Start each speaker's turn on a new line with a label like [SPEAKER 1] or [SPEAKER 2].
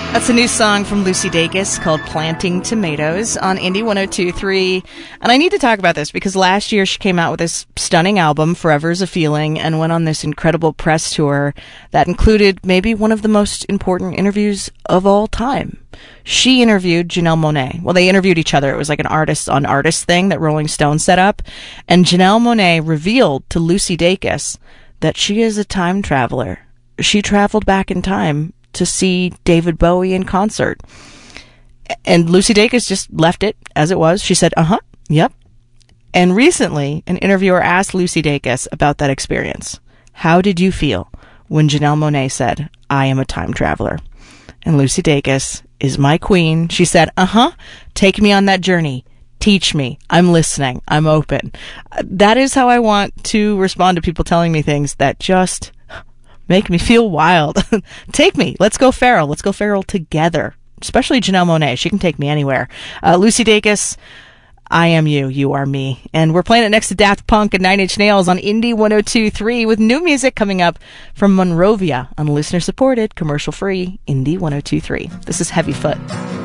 [SPEAKER 1] That's a new song from Lucy Dacus called Planting Tomatoes on Indie 102.3. And I need to talk about this because last year she came out with this stunning album, Forever's a Feeling, and went on this incredible press tour that included maybe one of the most important interviews of all time. She interviewed Janelle Monáe. Well, they interviewed each other. It was like an artist-on-artist thing that Rolling Stone set up. And Janelle Monáe revealed to Lucy Dacus that she is a time traveler. She traveled back in time to see David Bowie in concert. And Lucy Dacus just left it as it was. She said, yep. And recently, an interviewer asked Lucy Dacus about that experience. How did you feel when Janelle Monáe said, I am a time traveler? And Lucy Dacus is my queen. She said, take me on that journey. Teach me. I'm listening. I'm open. That is how I want to respond to people telling me things that just make me feel wild. Take me. Let's go feral. Let's go feral together. Especially Janelle Monáe. She can take me anywhere. Lucy Dacus, I am you. You are me. And we're playing it next to Daft Punk and Nine Inch Nails on Indie 102.3 with new music coming up from Monrovia on listener-supported, commercial-free Indie 102.3. This is Heavy Foot.